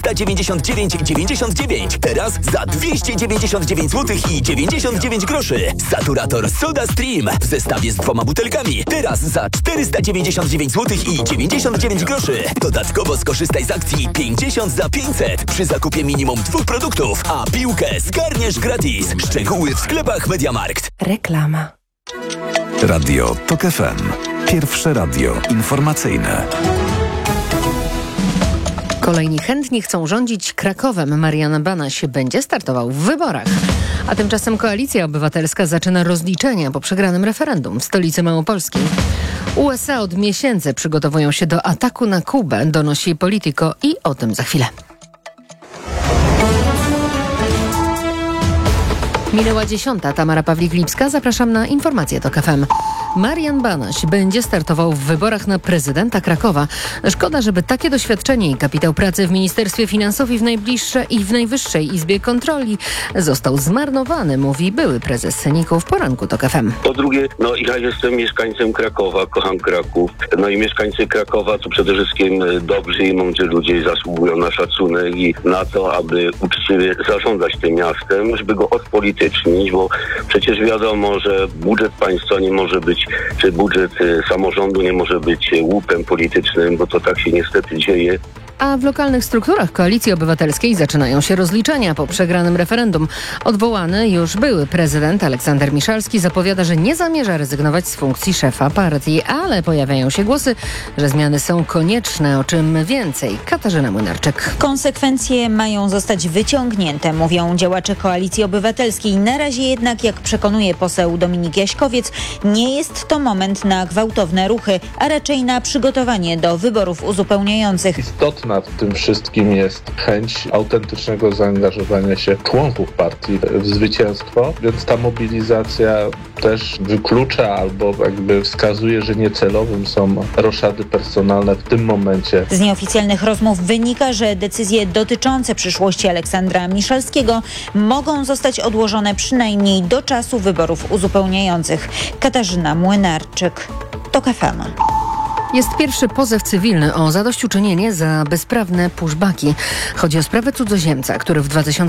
399,99. Teraz za 299 zł i 99 groszy. Saturator Soda Stream w zestawie z 2 butelkami. Teraz za 499 zł i 99 groszy. Dodatkowo skorzystaj z akcji 50 za 500 przy zakupie minimum 2 produktów, a piłkę zgarniesz gratis. Szczegóły w sklepach MediaMarkt. Reklama. Radio TOK FM. Pierwsze radio informacyjne. Kolejni chętni chcą rządzić Krakowem. Marian Banaś będzie startował w wyborach. A tymczasem Koalicja Obywatelska zaczyna rozliczenia po przegranym referendum w stolicy Małopolskiej. USA od miesięcy przygotowują się do ataku na Kubę, donosi Politico i o tym za chwilę. Minęła 10. Tamara Pawlik-Lipska. Zapraszam na informacje TOK FM. Marian Banaś będzie startował w wyborach na prezydenta Krakowa. Szkoda, żeby takie doświadczenie i kapitał pracy w Ministerstwie Finansów i w Najwyższej Izbie Kontroli został zmarnowany, mówi były prezes Seniku w poranku TOK FM. Po drugie, ja jestem mieszkańcem Krakowa, kocham Kraków. I mieszkańcy Krakowa to przede wszystkim dobrzy i mądrzy ludzie zasługują na szacunek i na to, aby uczciwie zarządzać tym miastem, żeby go odpolitycznić, bo przecież wiadomo, że budżet państwa nie może być, czy budżet samorządu nie może być łupem politycznym, bo to tak się niestety dzieje. A w lokalnych strukturach Koalicji Obywatelskiej zaczynają się rozliczenia po przegranym referendum. Odwołany już były prezydent Aleksander Miszalski zapowiada, że nie zamierza rezygnować z funkcji szefa partii, ale pojawiają się głosy, że zmiany są konieczne, o czym więcej. Katarzyna Młynarczyk. Konsekwencje mają zostać wyciągnięte, mówią działacze Koalicji Obywatelskiej. Na razie jednak, jak przekonuje poseł Dominik Jaśkowiec, nie jest to moment na gwałtowne ruchy, a raczej na przygotowanie do wyborów uzupełniających. Istotna w tym wszystkim jest chęć autentycznego zaangażowania się członków partii w zwycięstwo, więc ta mobilizacja też wyklucza albo jakby wskazuje, że niecelowym są roszady personalne w tym momencie. Z nieoficjalnych rozmów wynika, że decyzje dotyczące przyszłości Aleksandra Miszalskiego mogą zostać odłożone przynajmniej do czasu wyborów uzupełniających. Katarzyna Młynarczyk, TOK FM. Jest pierwszy pozew cywilny o zadośćuczynienie za bezprawne pushbacki. Chodzi o sprawę cudzoziemca, który w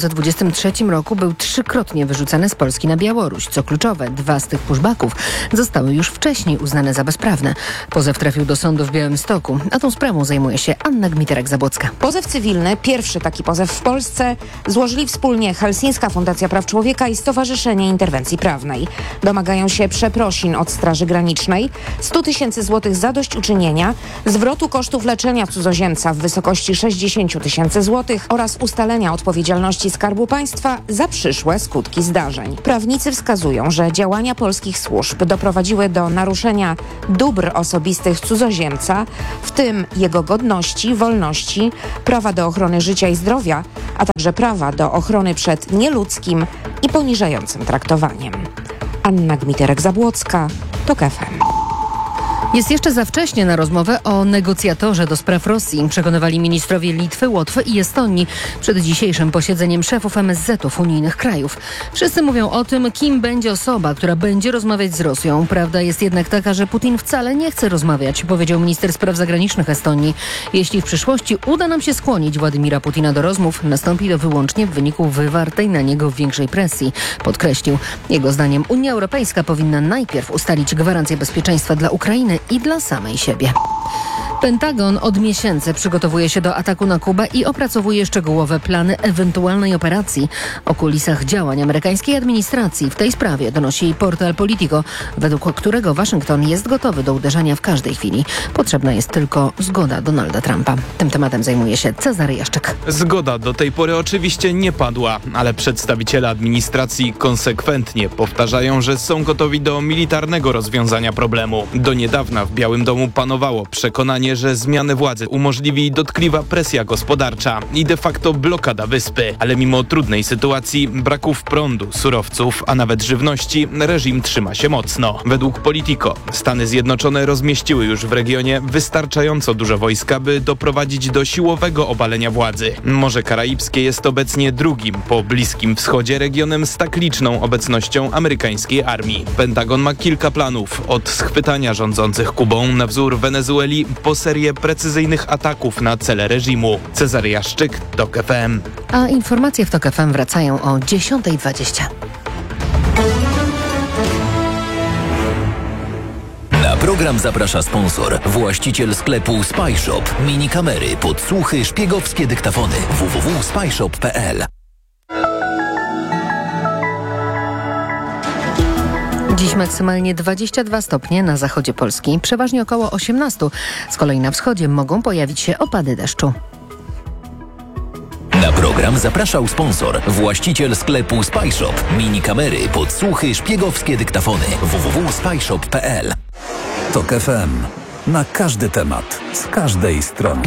2023 roku był 3-krotnie wyrzucany z Polski na Białoruś. Co kluczowe, 2 z tych pushbacków zostały już wcześniej uznane za bezprawne. Pozew trafił do sądu w Białymstoku, a tą sprawą zajmuje się Anna Gmiterek-Zabłocka. Pozew cywilny, pierwszy taki pozew w Polsce, złożyli wspólnie Helsińska Fundacja Praw Człowieka i Stowarzyszenie Interwencji Prawnej. Domagają się przeprosin od Straży Granicznej, 100 000 złotych zadośćuczynienia, zwrotu kosztów leczenia cudzoziemca w wysokości 60 000 złotych oraz ustalenia odpowiedzialności Skarbu Państwa za przyszłe skutki zdarzeń. Prawnicy wskazują, że działania polskich służb doprowadziły do naruszenia dóbr osobistych cudzoziemca, w tym jego godności, wolności, prawa do ochrony życia i zdrowia, a także prawa do ochrony przed nieludzkim i poniżającym traktowaniem. Anna Gmiterek-Zabłocka, TOK FM. Jest jeszcze za wcześnie na rozmowę o negocjatorze do spraw Rosji, przekonywali ministrowie Litwy, Łotwy i Estonii przed dzisiejszym posiedzeniem szefów MSZ-ów unijnych krajów. Wszyscy mówią o tym, kim będzie osoba, która będzie rozmawiać z Rosją. Prawda jest jednak taka, że Putin wcale nie chce rozmawiać, powiedział minister spraw zagranicznych Estonii. Jeśli w przyszłości uda nam się skłonić Władimira Putina do rozmów, nastąpi to wyłącznie w wyniku wywartej na niego większej presji, podkreślił. Jego zdaniem Unia Europejska powinna najpierw ustalić gwarancję bezpieczeństwa dla Ukrainy i dla samej siebie. Pentagon od miesięcy przygotowuje się do ataku na Kubę i opracowuje szczegółowe plany ewentualnej operacji. O kulisach działań amerykańskiej administracji w tej sprawie donosi portal Politico, według którego Waszyngton jest gotowy do uderzenia w każdej chwili. Potrzebna jest tylko zgoda Donalda Trumpa. Tym tematem zajmuje się Cezary Jaszczyk. Zgoda do tej pory oczywiście nie padła, ale przedstawiciele administracji konsekwentnie powtarzają, że są gotowi do militarnego rozwiązania problemu. Do niedawna w Białym Domu panowało przekonanie, że zmianę władzy umożliwi dotkliwa presja gospodarcza i de facto blokada wyspy. Ale mimo trudnej sytuacji, braków prądu, surowców, a nawet żywności, reżim trzyma się mocno. Według Politico Stany Zjednoczone rozmieściły już w regionie wystarczająco dużo wojska, by doprowadzić do siłowego obalenia władzy. Morze Karaibskie jest obecnie drugim po Bliskim Wschodzie regionem z tak liczną obecnością amerykańskiej armii. Pentagon ma kilka planów, od schwytania rządzących Kubą na wzór Wenezueli po serię precyzyjnych ataków na cele reżimu. Cezary Jaszczyk, TOK FM. A informacje w TOK FM wracają o 10:20. Na program zaprasza sponsor, właściciel sklepu SpyShop. Minikamery, podsłuchy, szpiegowskie dyktafony. www.spyshop.pl. Dziś maksymalnie 22 stopnie na zachodzie Polski, przeważnie około 18. Z kolei na wschodzie mogą pojawić się opady deszczu. Na program zapraszał sponsor, właściciel sklepu SpyShop. Minikamery, podsłuchy, szpiegowskie dyktafony. www.spyshop.pl. TOK FM. Na każdy temat, z każdej strony.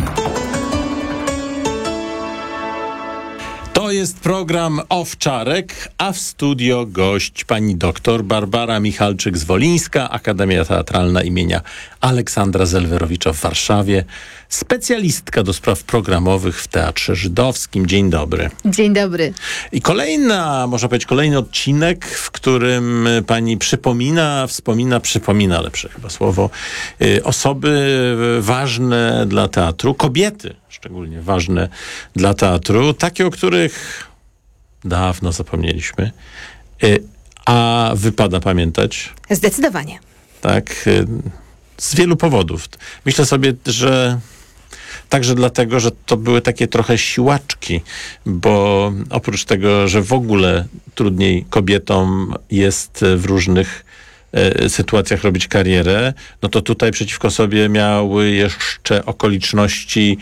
To jest program Owczarek, a w studio gość pani doktor Barbara Michalczyk-Zwolińska, Akademia Teatralna imienia Aleksandra Zelwerowicza w Warszawie, specjalistka do spraw programowych w Teatrze Żydowskim. Dzień dobry. Dzień dobry. I można powiedzieć, kolejny odcinek, w którym pani przypomina lepsze chyba słowo, osoby ważne dla teatru, kobiety szczególnie ważne dla teatru, takie, o których dawno zapomnieliśmy, a wypada pamiętać. Zdecydowanie. Tak, z wielu powodów. Myślę sobie, że także dlatego, że to były takie trochę siłaczki, bo oprócz tego, że w ogóle trudniej kobietom jest w różnych sytuacjach robić karierę, no to tutaj przeciwko sobie miały jeszcze okoliczności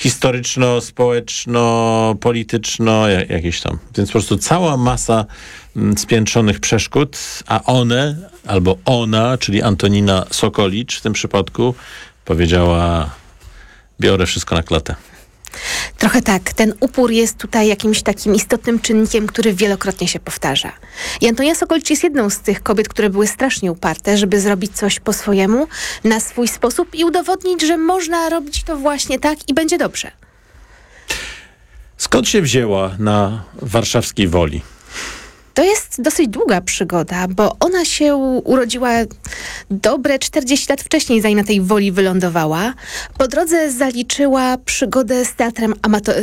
historyczno-społeczno-polityczno, jakieś tam. Więc po prostu cała masa spiętrzonych przeszkód, a one, albo ona, czyli Antonina Sokolicz w tym przypadku, powiedziała: biorę wszystko na klatę. Trochę tak. Ten upór jest tutaj jakimś takim istotnym czynnikiem, który wielokrotnie się powtarza. I Antonia Sokolicz jest jedną z tych kobiet, które były strasznie uparte, żeby zrobić coś po swojemu, na swój sposób i udowodnić, że można robić to właśnie tak i będzie dobrze. Skąd się wzięła na warszawskiej Woli? To jest dosyć długa przygoda, bo ona się urodziła dobre 40 lat wcześniej, zanim na tej Woli wylądowała. Po drodze zaliczyła przygodę z teatrem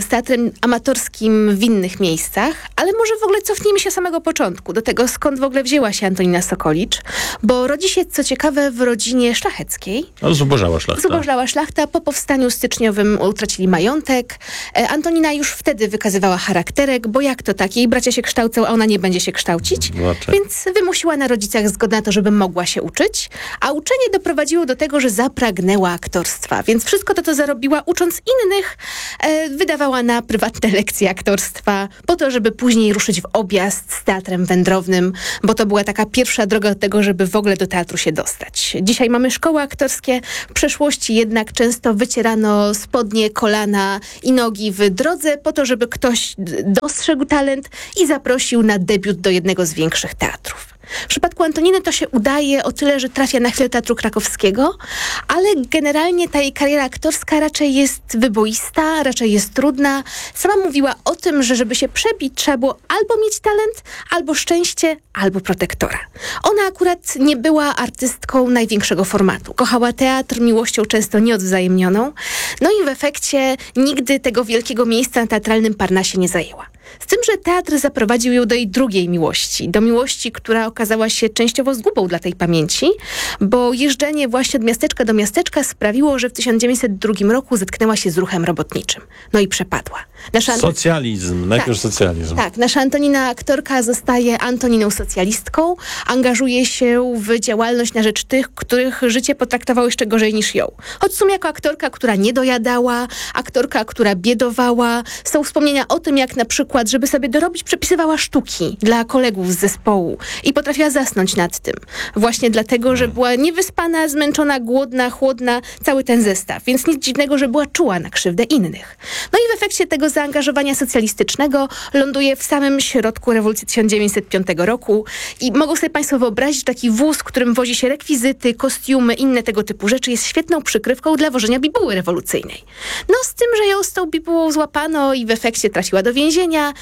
amatorskim w innych miejscach, ale może w ogóle cofnijmy się samego początku, do tego, skąd w ogóle wzięła się Antonina Sokolicz, bo rodzi się, co ciekawe, w rodzinie szlacheckiej. Zubożała szlachta. Zubożała szlachta. Po powstaniu styczniowym utracili majątek. Antonina już wtedy wykazywała charakterek, bo jak to tak? Jej bracia się kształcą, a ona nie będzie się kształcić, więc wymusiła na rodzicach zgodę na to, żeby mogła się uczyć, a uczenie doprowadziło do tego, że zapragnęła aktorstwa, więc wszystko to, co zarobiła ucząc innych, wydawała na prywatne lekcje aktorstwa, po to, żeby później ruszyć w objazd z teatrem wędrownym, bo to była taka pierwsza droga do tego, żeby w ogóle do teatru się dostać. Dzisiaj mamy szkoły aktorskie, w przeszłości jednak często wycierano spodnie, kolana i nogi w drodze po to, żeby ktoś dostrzegł talent i zaprosił na debiut do jednego z większych teatrów. W przypadku Antoniny to się udaje o tyle, że trafia na chwilę Teatru Krakowskiego, ale generalnie ta jej kariera aktorska raczej jest wyboista, raczej jest trudna. Sama mówiła o tym, że żeby się przebić, trzeba było albo mieć talent, albo szczęście, albo protektora. Ona akurat nie była artystką największego formatu. Kochała teatr miłością często nieodwzajemnioną, no i w efekcie nigdy tego wielkiego miejsca na teatralnym Parnasie nie zajęła. Z tym, że teatr zaprowadził ją do jej drugiej miłości, do miłości, która okazała się częściowo zgubą dla tej pamięci, bo jeżdżenie właśnie od miasteczka do miasteczka sprawiło, że w 1902 roku zetknęła się z ruchem robotniczym. No i przepadła. Socjalizm, najpierw socjalizm. Tak, nasza Antonina aktorka zostaje Antoniną socjalistką, angażuje się w działalność na rzecz tych, których życie potraktowało jeszcze gorzej niż ją. Choć w sumie jako aktorka, która nie dojadała, aktorka, która biedowała, są wspomnienia o tym, jak na przykład, żeby sobie dorobić, przepisywała sztuki dla kolegów z zespołu i potrafiła zasnąć nad tym. Właśnie dlatego, że była niewyspana, zmęczona, głodna, chłodna, cały ten zestaw. Więc nic dziwnego, że była czuła na krzywdę innych. No i w efekcie tego zaangażowania socjalistycznego ląduje w samym środku rewolucji 1905 roku i mogą sobie Państwo wyobrazić, że taki wóz, w którym wozi się rekwizyty, kostiumy, inne tego typu rzeczy, jest świetną przykrywką dla wożenia bibuły rewolucyjnej. No z tym, że ją z tą bibułą złapano i w efekcie trafiła do więzienia.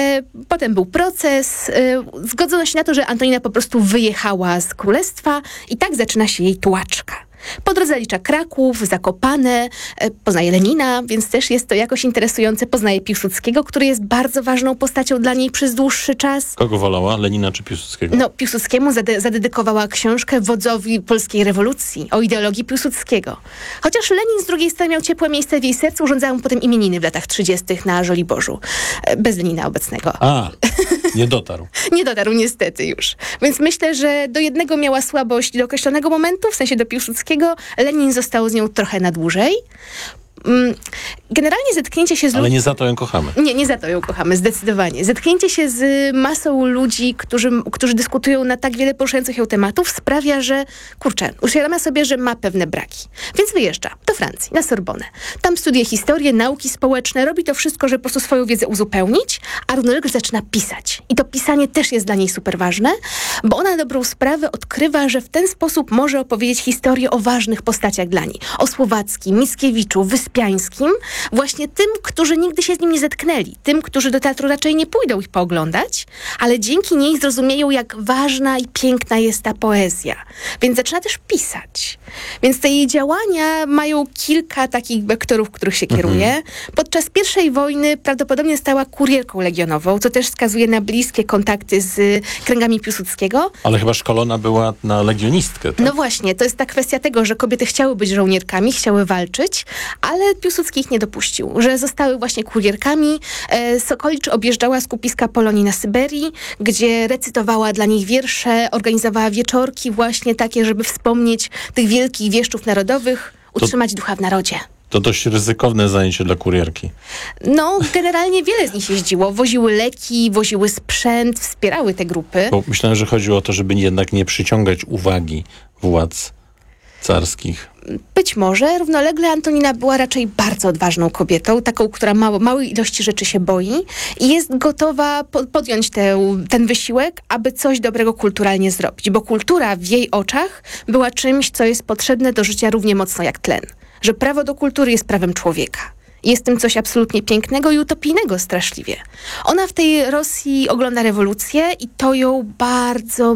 Potem był proces. Zgodzono się na to, że Antonina po prostu wyjechała z królestwa i tak zaczyna się jej tułaczka. Po drodze licza Kraków, Zakopane, poznaje Lenina, więc też jest to jakoś interesujące. Poznaje Piłsudskiego, który jest bardzo ważną postacią dla niej przez dłuższy czas. Kogo wolała? Lenina czy Piłsudskiego? No, Piłsudskiemu zadedykowała książkę wodzowi polskiej rewolucji o ideologii Piłsudskiego. Chociaż Lenin z drugiej strony miał ciepłe miejsce w jej sercu, urządzała mu potem imieniny w latach 30. na Żoliborzu. Bez Lenina obecnego. Nie dotarł. Nie dotarł niestety już. Więc myślę, że do jednego miała słabość do określonego momentu, w sensie do Piłsudskiego. Lenin został z nią trochę na dłużej. Generalnie zetknięcie się z Ale nie za to ją kochamy. Nie za to ją kochamy, zdecydowanie. Zetknięcie się z masą ludzi, którzy dyskutują na tak wiele poruszających ją tematów, sprawia, że uświadamia sobie, że ma pewne braki. Więc wyjeżdża do Francji, na Sorbonę. Tam studiuje historię, nauki społeczne, robi to wszystko, żeby po prostu swoją wiedzę uzupełnić, a równolegle zaczyna pisać. I to pisanie też jest dla niej super ważne, bo ona na dobrą sprawę odkrywa, że w ten sposób może opowiedzieć historię o ważnych postaciach dla niej. O Słowackim, Mickiewiczu, Wyspiańskim, właśnie tym, którzy nigdy się z nim nie zetknęli, tym, którzy do teatru raczej nie pójdą ich pooglądać, ale dzięki niej zrozumieją, jak ważna i piękna jest ta poezja. Więc zaczyna też pisać. Więc te jej działania mają kilka takich wektorów, których się kieruje. Podczas I wojny prawdopodobnie stała kurierką legionową, co też wskazuje na bliskie kontakty z kręgami Piłsudskiego. Ale chyba szkolona była na legionistkę, tak? No właśnie, to jest ta kwestia tego, że kobiety chciały być żołnierkami, chciały walczyć, ale Piłsudski ich nie dopuścił, że zostały właśnie kurierkami. Sokolicz objeżdżała skupiska Polonii na Syberii, gdzie recytowała dla nich wiersze, organizowała wieczorki właśnie takie, żeby wspomnieć tych wielkich wieszczów narodowych, utrzymać ducha w narodzie. To dość ryzykowne zajęcie dla kurierki. No, generalnie wiele z nich jeździło. Woziły leki, woziły sprzęt, wspierały te grupy. Bo myślałem, że chodziło o to, żeby jednak nie przyciągać uwagi władz carskich. Być może. Równolegle Antonina była raczej bardzo odważną kobietą, taką, która małej ilości rzeczy się boi i jest gotowa podjąć ten wysiłek, aby coś dobrego kulturalnie zrobić. Bo kultura w jej oczach była czymś, co jest potrzebne do życia równie mocno jak tlen. Że prawo do kultury jest prawem człowieka. Jest tym coś absolutnie pięknego i utopijnego straszliwie. Ona w tej Rosji ogląda rewolucję i to ją bardzo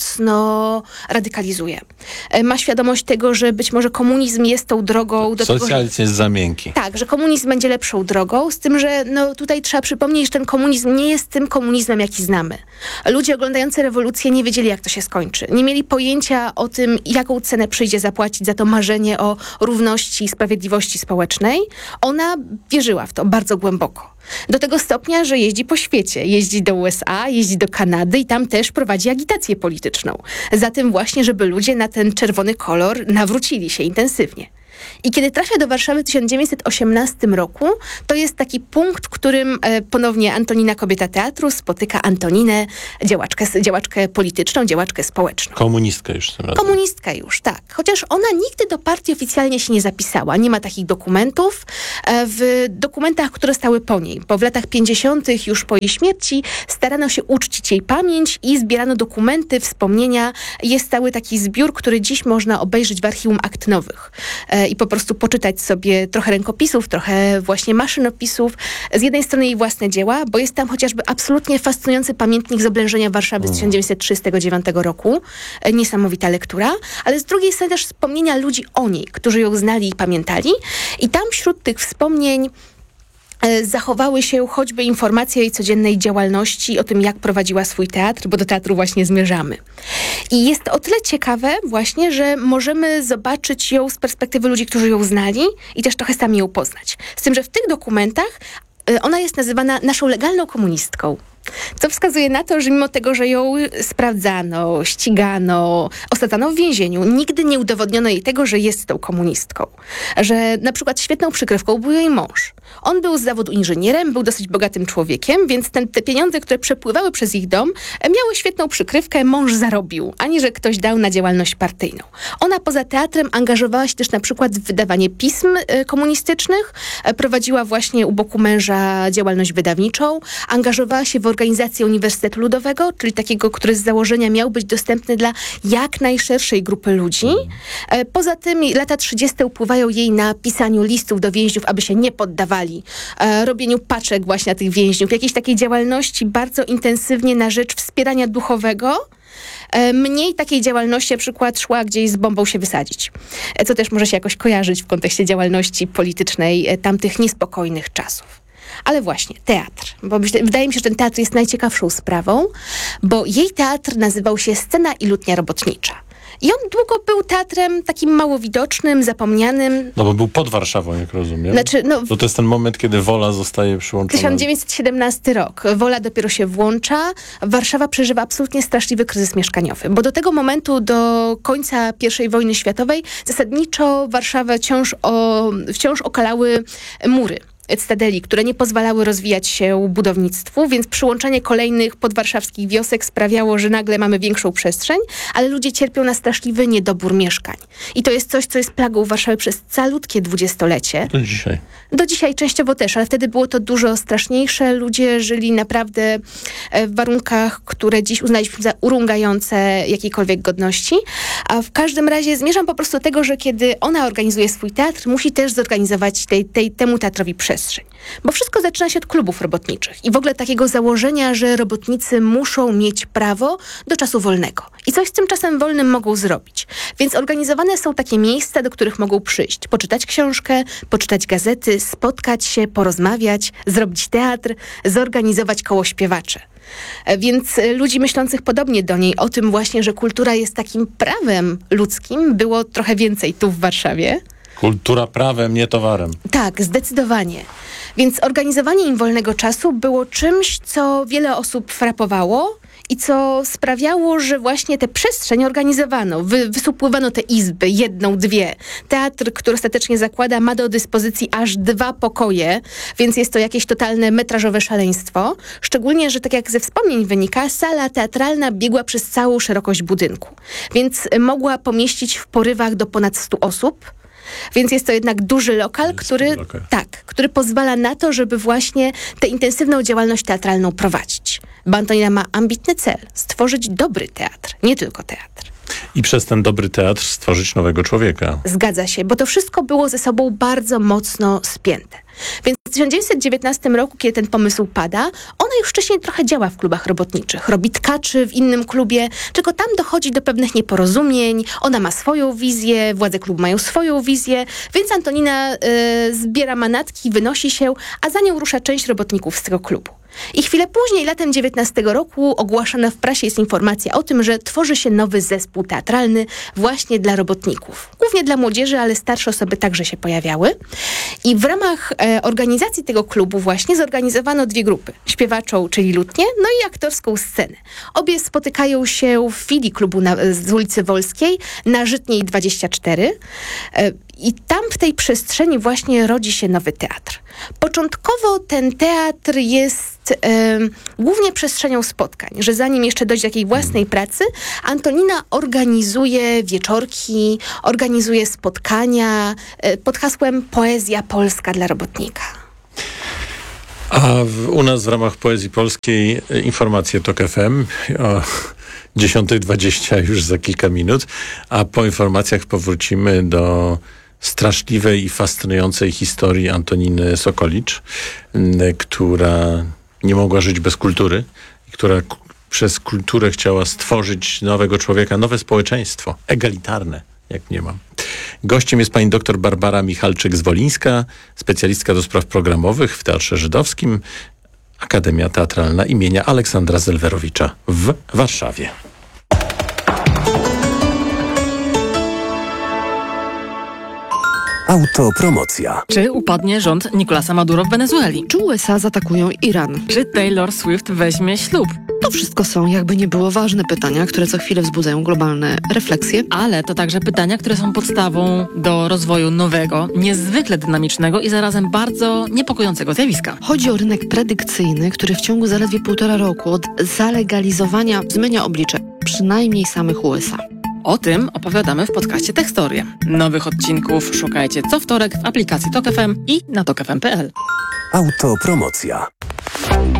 mocno radykalizuje. Ma świadomość tego, że być może komunizm jest tą drogą do tego, Socjalizm jest za miękki. Tak, że komunizm będzie lepszą drogą, z tym, że tutaj trzeba przypomnieć, że ten komunizm nie jest tym komunizmem, jaki znamy. Ludzie oglądający rewolucję nie wiedzieli, jak to się skończy. Nie mieli pojęcia o tym, jaką cenę przyjdzie zapłacić za to marzenie o równości i sprawiedliwości społecznej. Ona wierzyła w to bardzo głęboko. Do tego stopnia, że jeździ po świecie. Jeździ do USA, jeździ do Kanady i tam też prowadzi agitację polityczną. Za tym właśnie, żeby ludzie na ten czerwony kolor nawrócili się intensywnie. I kiedy trafia do Warszawy w 1918 roku, to jest taki punkt, w którym ponownie Antonina, kobieta teatru, spotyka Antoninę, działaczkę polityczną, działaczkę społeczną. Komunistkę już tym razem. Komunistka już, tak. Chociaż ona nigdy do partii oficjalnie się nie zapisała. Nie ma takich dokumentów. W dokumentach, które stały po niej, bo w latach 50. już po jej śmierci starano się uczcić jej pamięć i zbierano dokumenty, wspomnienia. Jest cały taki zbiór, który dziś można obejrzeć w archiwum akt nowych. I po prostu poczytać sobie trochę rękopisów, trochę właśnie maszynopisów. Z jednej strony jej własne dzieła, bo jest tam chociażby absolutnie fascynujący pamiętnik z oblężenia Warszawy z 1939 roku. Niesamowita lektura. Ale z drugiej strony też wspomnienia ludzi o niej, którzy ją znali i pamiętali. I tam wśród tych wspomnień zachowały się choćby informacje o jej codziennej działalności, o tym, jak prowadziła swój teatr, bo do teatru właśnie zmierzamy. I jest o tyle ciekawe właśnie, że możemy zobaczyć ją z perspektywy ludzi, którzy ją znali i też trochę sami ją poznać. Z tym, że w tych dokumentach ona jest nazywana naszą legalną komunistką. Co wskazuje na to, że mimo tego, że ją sprawdzano, ścigano, osadzano w więzieniu, nigdy nie udowodniono jej tego, że jest tą komunistką. Że na przykład świetną przykrywką był jej mąż. On był z zawodu inżynierem, był dosyć bogatym człowiekiem, więc te pieniądze, które przepływały przez ich dom, miały świetną przykrywkę, mąż zarobił, ani że ktoś dał na działalność partyjną. Ona poza teatrem angażowała się też na przykład w wydawanie pism komunistycznych, prowadziła właśnie u boku męża działalność wydawniczą, angażowała się w organizację Uniwersytetu Ludowego, czyli takiego, który z założenia miał być dostępny dla jak najszerszej grupy ludzi. Poza tym lata 30. upływają jej na pisaniu listów do więźniów, aby się nie poddawali, robieniu paczek właśnie na tych więźniów, jakiejś takiej działalności bardzo intensywnie na rzecz wspierania duchowego, Mniej takiej działalności, na przykład szła gdzieś z bombą się wysadzić, co też może się jakoś kojarzyć w kontekście działalności politycznej tamtych niespokojnych czasów. Ale właśnie, teatr. Bo wydaje mi się, że ten teatr jest najciekawszą sprawą, bo jej teatr nazywał się Scena i Lutnia Robotnicza. I on długo był teatrem takim mało widocznym, zapomnianym. No bo był pod Warszawą, jak rozumiem. Znaczy, to jest ten moment, kiedy Wola zostaje przyłączona. 1917 rok. Wola dopiero się włącza. Warszawa przeżywa absolutnie straszliwy kryzys mieszkaniowy. Bo do tego momentu, do końca I wojny światowej, zasadniczo Warszawę wciąż okalały mury cytadeli, które nie pozwalały rozwijać się budownictwu, więc przyłączanie kolejnych podwarszawskich wiosek sprawiało, że nagle mamy większą przestrzeń, ale ludzie cierpią na straszliwy niedobór mieszkań. I to jest coś, co jest plagą Warszawy przez calutkie dwudziestolecie. Do dzisiaj. Do dzisiaj częściowo też, ale wtedy było to dużo straszniejsze. Ludzie żyli naprawdę w warunkach, które dziś uznaliśmy za urągające jakiejkolwiek godności. A w każdym razie zmierzam po prostu do tego, że kiedy ona organizuje swój teatr, musi też zorganizować temu teatrowi przestrzeń. Bo wszystko zaczyna się od klubów robotniczych i w ogóle takiego założenia, że robotnicy muszą mieć prawo do czasu wolnego. I coś z tym czasem wolnym mogą zrobić. Więc organizowane są takie miejsca, do których mogą przyjść, poczytać książkę, poczytać gazety, spotkać się, porozmawiać, zrobić teatr, zorganizować koło śpiewacze. Więc ludzi myślących podobnie do niej o tym właśnie, że kultura jest takim prawem ludzkim, było trochę więcej tu w Warszawie. Kultura prawem, nie towarem. Tak, zdecydowanie. Więc organizowanie im wolnego czasu było czymś, co wiele osób frapowało i co sprawiało, że właśnie tę przestrzeń organizowano. Wysupływano te izby, 1, 2. Teatr, który ostatecznie zakłada, ma do dyspozycji aż 2 pokoje, więc jest to jakieś totalne metrażowe szaleństwo. Szczególnie, że tak jak ze wspomnień wynika, sala teatralna biegła przez całą szerokość budynku. Więc mogła pomieścić w porywach do ponad 100 osób. Więc jest to jednak duży lokal, który pozwala na to, żeby właśnie tę intensywną działalność teatralną prowadzić. Bo Antonina ma ambitny cel – stworzyć dobry teatr, nie tylko teatr. I przez ten dobry teatr stworzyć nowego człowieka. Zgadza się, bo to wszystko było ze sobą bardzo mocno spięte. Więc w 1919 roku, kiedy ten pomysł pada, ona już wcześniej trochę działa w klubach robotniczych. Robi tkaczy w innym klubie, tylko tam dochodzi do pewnych nieporozumień. Ona ma swoją wizję, władze klubu mają swoją wizję, więc Antonina zbiera manatki, wynosi się, a za nią rusza część robotników z tego klubu. I chwilę później, latem 19 roku, ogłaszana w prasie jest informacja o tym, że tworzy się nowy zespół teatralny właśnie dla robotników. Głównie dla młodzieży, ale starsze osoby także się pojawiały. I w ramach organizacji tego klubu właśnie zorganizowano 2 grupy. Śpiewaczą, czyli lutnię, no i aktorską scenę. Obie spotykają się w filii klubu z ulicy Wolskiej na Żytniej 24. I tam w tej przestrzeni właśnie rodzi się nowy teatr. Początkowo ten teatr jest głównie przestrzenią spotkań, że zanim jeszcze dojdzie do jakiej własnej pracy, Antonina organizuje wieczorki, organizuje spotkania pod hasłem Poezja polska dla robotnika. A u nas w ramach Poezji Polskiej informacje TOK FM o 10:20 już za kilka minut, a po informacjach powrócimy do straszliwej i fascynującej historii Antoniny Sokolicz, która nie mogła żyć bez kultury, która przez kulturę chciała stworzyć nowego człowieka, nowe społeczeństwo, egalitarne, jak nie mam. Gościem jest pani dr Barbara Michalczyk-Zwolińska, specjalistka do spraw programowych w Teatrze Żydowskim, Akademia Teatralna imienia Aleksandra Zelwerowicza w Warszawie. Autopromocja. Czy upadnie rząd Nicolasa Maduro w Wenezueli? Czy USA zaatakują Iran? Czy Taylor Swift weźmie ślub? To wszystko są, jakby nie było, ważne pytania, które co chwilę wzbudzają globalne refleksje. Ale to także pytania, które są podstawą do rozwoju nowego, niezwykle dynamicznego i zarazem bardzo niepokojącego zjawiska. Chodzi o rynek predykcyjny, który w ciągu zaledwie 1,5 roku od zalegalizowania zmienia oblicze przynajmniej samych USA. O tym opowiadamy w podcaście Tekstoria. Nowych odcinków szukajcie co wtorek w aplikacji TOK FM i na tokfm.pl. Autopromocja.